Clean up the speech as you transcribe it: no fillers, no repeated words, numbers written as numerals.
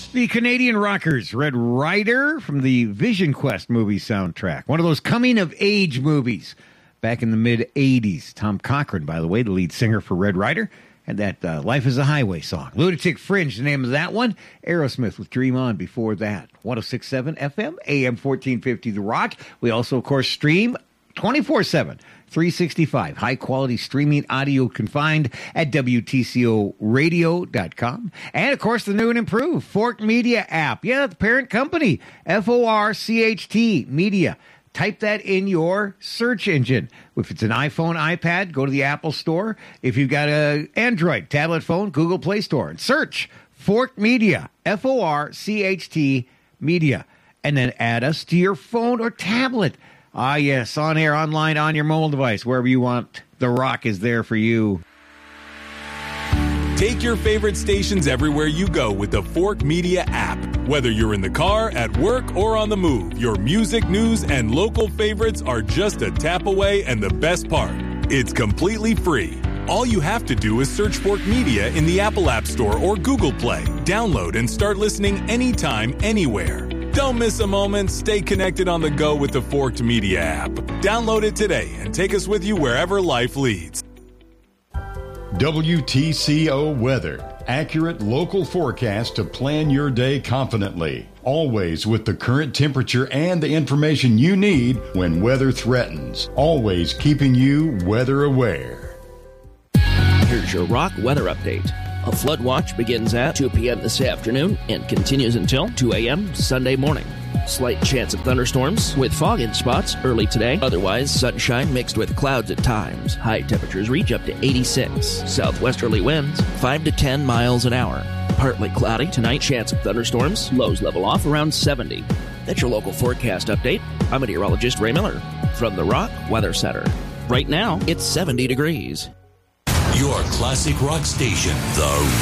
The Canadian Rockers, Red Rider from the Vision Quest movie soundtrack. One of those coming-of-age movies back in the mid-'80s. Tom Cochrane, by the way, the lead singer for Red Rider, and that Life is a Highway song. Lunatic Fringe, the name of that one. Aerosmith with Dream On before that. 106.7 FM, AM 1450 The Rock. We also, of course, stream 24/7. 365. High-quality streaming audio confined at WTCOradio.com. And, of course, the new and improved Fork Media app. Yeah, the parent company, FORCHT Media. Type that in your search engine. If it's an iPhone, iPad, go to the Apple Store. If you've got an Android tablet phone, Google Play Store. And search Fork Media, FORCHT Media. And then add us to your phone or tablet. Ah, yes, on air, online, on your mobile device, wherever you want. The Rock is there for you. Take your favorite stations everywhere you go with the Fork Media app. Whether you're in the car, at work, or on the move, your music, news, and local favorites are just a tap away, and the best part, it's completely free. All you have to do is search Fork Media in the Apple App Store or Google Play. Download and start listening anytime, anywhere. Don't miss a moment. Stay connected on the go with the Forked Media app. Download it today and take us with you wherever life leads. WTCO Weather. Accurate local forecast to plan your day confidently. Always with the current temperature and the information you need when weather threatens. Always keeping you weather aware. Here's your Rock weather update. A flood watch begins at 2 p.m. this afternoon and continues until 2 a.m. Sunday morning. Slight chance of thunderstorms with fog in spots early today. Otherwise, sunshine mixed with clouds at times. High temperatures reach up to 86. Southwesterly winds 5 to 10 miles an hour. Partly cloudy tonight. Chance of thunderstorms. Lows level off around 70. That's your local forecast update. I'm meteorologist Ray Miller from the Rock Weather Center. Right now, it's 70 degrees. Your classic rock station, The